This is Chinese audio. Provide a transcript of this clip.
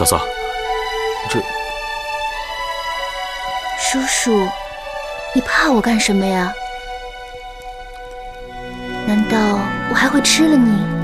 嫂嫂，这…… 叔叔，你怕我干什么呀？难道我还会吃了你？